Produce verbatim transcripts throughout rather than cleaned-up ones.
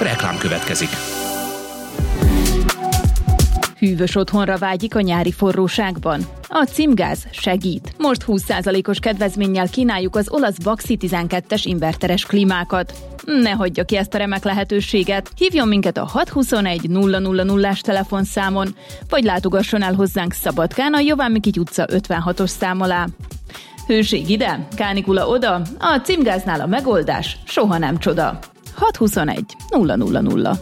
Reklám következik. Hűvös otthonra vágyik a nyári forróságban? A Cimgáz segít. Most húsz százalékos kedvezménnyel kínáljuk az olasz Baxi tizenkettes inverteres klímákat. Ne hagyja ki ezt a remek lehetőséget. Hívjon minket a hat huszonegy nulla nulla nullás telefonszámon, vagy látogasson el hozzánk Szabadkán a Jován Mikity utca ötvenhatos szám alá. Hőség ide, kánikula oda, a Cimgáznál a megoldás soha nem csoda. hat huszonegy nulla nulla nulla.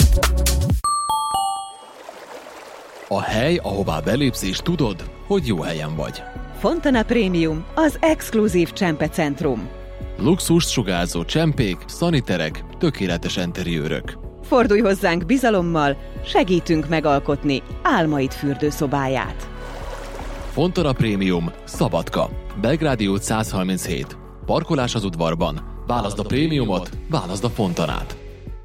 A hely, ahová belépsz és tudod, hogy jó helyen vagy. Fontana Premium, az exkluzív csempecentrum. Luxust sugárzó csempék, szaniterek, tökéletes enteriőrök. Fordulj hozzánk bizalommal, segítünk megalkotni álmaid fürdőszobáját. Fontana Premium, Szabadka, Belgrádi út száz harminchét. Parkolás az udvarban. Válaszd a prémiumot, válaszd a Fontanát.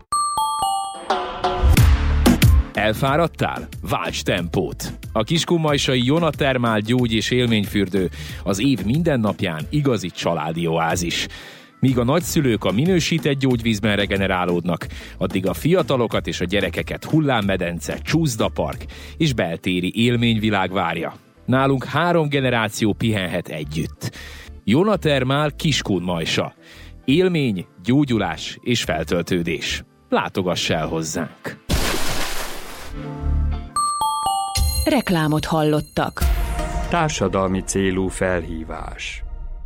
Elfáradtál? Válts tempót! A kiskunmajsai Jona Thermal gyógy- és élményfürdő az év minden napján igazi családi oázis. Míg a nagyszülők a minősített gyógyvízben regenerálódnak, addig a fiatalokat és a gyerekeket hullámmedence, csúszdapark és beltéri élményvilág várja. Nálunk három generáció pihenhet együtt. Jona Thermal Kiskunmajsa. Élmény, gyógyulás és feltöltődés. Látogass el hozzánk! Reklámot hallottak. Társadalmi célú felhívás.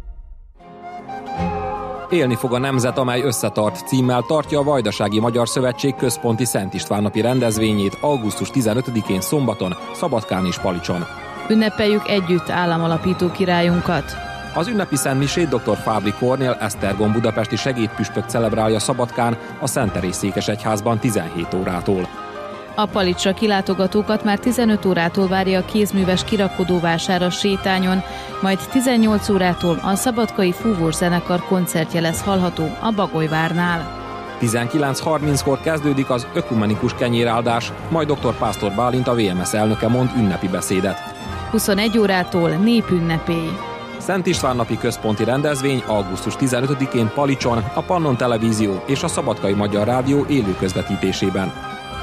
Élni fog a nemzet, amely összetart címmel tartja a Vajdasági Magyar Szövetség központi Szent István napi rendezvényét augusztus tizenötödikén szombaton, Szabadkán és Palicson. Ünnepeljük együtt államalapító királyunkat. Az ünnepi szentmisét dr. Fábri Kornél Esztergom budapesti segédpüspök celebrálja Szabadkán a Szent Teréz székesegyházban tizenhét órától. A Palicsra kilátogatókat már tizenöt órától várja a kézműves kirakodóvásár a sétányon, majd tizennyolc órától a szabadkai fúvós zenekar koncertje lesz hallható a Bagolyvárnál. tizenkilenc harminckor kezdődik az ökumenikus kenyéráldás, majd dr. Pásztor Bálint, a vé em es elnöke mond ünnepi beszédet. huszonegy órától népünnepély. Szent István napi központi rendezvény augusztus tizenötödikén Palicson, a Pannon Televízió és a Szabadkai Magyar Rádió élő közvetítésében.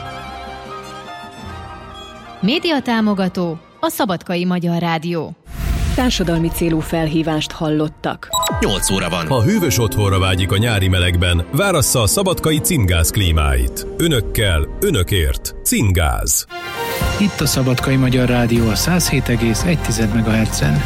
Média támogató a Szabadkai Magyar Rádió. Társadalmi célú felhívást hallottak. nyolc óra van. Ha hűvös otthonra vágyik a nyári melegben, várassza a szabadkai Cimgáz klímáit. Önökkel, önökért. Cimgáz. Itt a Szabadkai Magyar Rádió a száz hét egész egy megahertzen.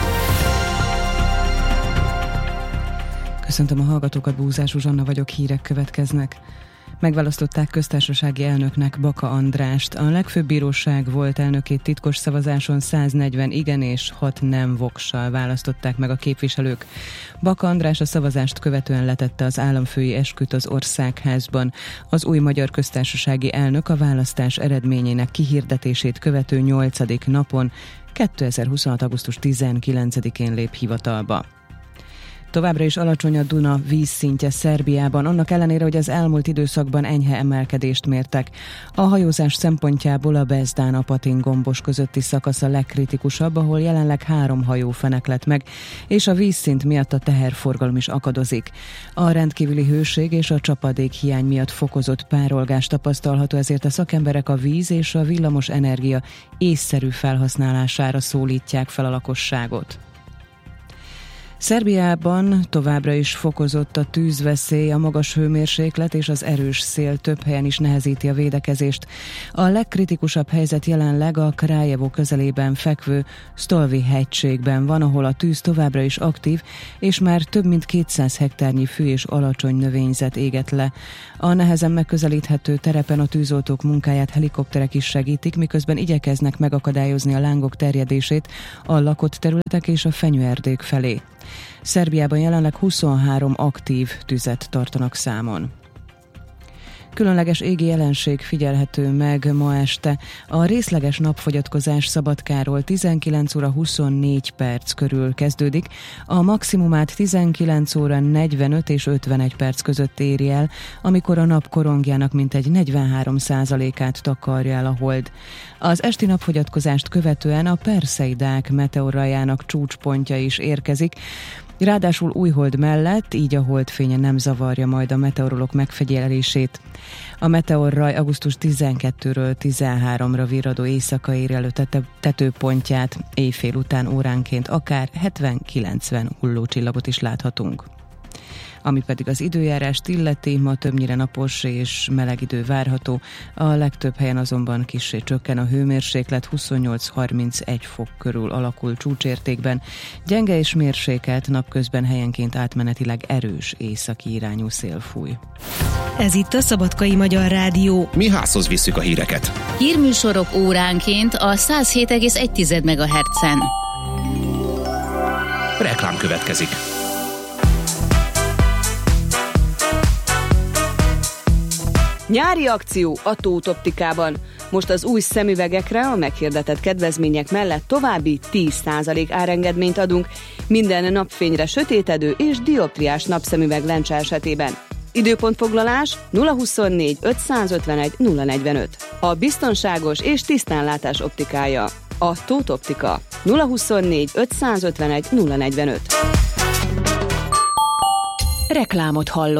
Köszöntöm a hallgatókat, Búzás Zsuzsanna vagyok, hírek következnek. Megválasztották köztársasági elnöknek Baka Andrást. A legfőbb bíróság volt elnökét titkos szavazáson száznegyven igen és hat nem vokszal választották meg a képviselők. Baka András a szavazást követően letette az államfői esküt az Országházban. Az új magyar köztársasági elnök a választás eredményének kihirdetését követő nyolcadik napon, kétezer-huszonhat. augusztus tizenkilencedikén lép hivatalba. Továbbra is alacsony a Duna vízszintje Szerbiában, annak ellenére, hogy az elmúlt időszakban enyhe emelkedést mértek. A hajózás szempontjából a Bezdán-Apatin-gombos közötti szakasz a legkritikusabb, ahol jelenleg három hajó feneklett meg, és a vízszint miatt a teherforgalom is akadozik. A rendkívüli hőség és a csapadék hiány miatt fokozott párolgás tapasztalható, ezért a szakemberek a víz és a villamos energia észszerű felhasználására szólítják fel a lakosságot. Szerbiában továbbra is fokozott a tűzveszély, a magas hőmérséklet és az erős szél több helyen is nehezíti a védekezést. A legkritikusabb helyzet jelenleg a Kraljevo közelében fekvő Stolvi hegységben van, ahol a tűz továbbra is aktív, és már több mint kétszáz hektárnyi fű és alacsony növényzet égett le. A nehezen megközelíthető terepen a tűzoltók munkáját helikopterek is segítik, miközben igyekeznek megakadályozni a lángok terjedését a lakott területek és a fenyőerdők felé. Szerbiában jelenleg huszonhárom aktív tüzet tartanak számon. Különleges égi jelenség figyelhető meg ma este. A részleges napfogyatkozás Szabadkáról tizenkilenc óra huszonnégy perc körül kezdődik, a maximumát tizenkilenc óra negyvenöt és ötvenegy perc között éri el, amikor a nap korongjának mintegy negyvenhárom százalékát takarja el a hold. Az esti napfogyatkozást követően a Perseidák meteorrajának csúcspontja is érkezik. Ráadásul újhold mellett, így a holdfénye nem zavarja majd a meteorológ megfigyelését. A meteorraj augusztus tizenkettedikéről tizenháromra virradó éjszaka éri elő tetőpontját, éjfél után óránként akár hetven-kilencven hullócsillagot is láthatunk. Ami pedig az időjárást illeti, ma többnyire napos és meleg idő várható, a legtöbb helyen azonban kissé csökken a hőmérséklet, huszonnyolc-harmincegy fok körül alakul csúcsértékben. Gyenge és mérsékelt, napközben helyenként átmenetileg erős északi irányú szél fúj. Ez itt a Szabadkai Magyar Rádió. Mi házhoz visszük a híreket. Hírműsorok óránként a száz hét egész egy megahertzen. Reklám következik. Nyári akció a Tóth Optikában. Most az új szemüvegekre a meghirdetett kedvezmények mellett további tíz százalék árengedményt adunk minden napfényre sötétedő és dioptriás napszemüveg lencse esetében. Időpontfoglalás nulla huszonnégy ötszázötvenegy nulla negyvenöt. A biztonságos és tisztánlátás optikája. A Tóth Optika. nulla huszonnégy ötszázötvenegy nulla negyvenöt. Reklámot hallott.